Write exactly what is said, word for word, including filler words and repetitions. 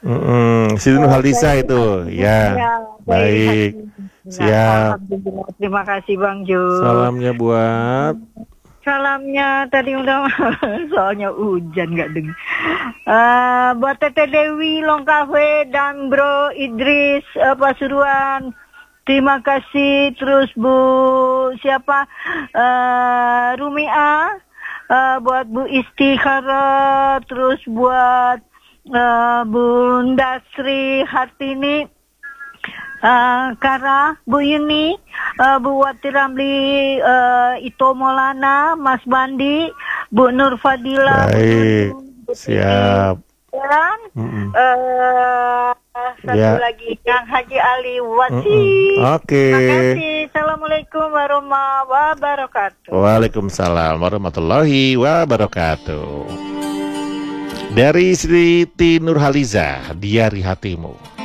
Mm-mm. Siti Nurhaliza Dari itu, hati, ya. ya, dari hati. Baik, Nah, siap. alhamdulillah. Terima kasih Bang Jo. Salamnya buat Salamnya tadi udah soalnya hujan nggak dengar. Eh, buat Teteh Dewi Longkawe dan Bro Idris eh, Pasuruan. Terima kasih. Terus Bu siapa eh Rumia, eh, buat Bu Istikhara, terus buat eh, Bunda Sri Hartini, eh, Kara, Bu Yuni, eh, Bu Wati Ramli, eh, Ito Maulana, Mas Bandi, Bu Nur Fadila, Bu baik, Yuni, Bu Titi, siap. dan Mm-mm. eh, satu Ya, lagi Kang Haji Ali mm-mm. Wasi. Oke. Terima kasih. Assalamualaikum warahmatullahi wabarakatuh. Waalaikumsalam warahmatullahi wabarakatuh. Dari Siti Nurhaliza, Diari Hatimu.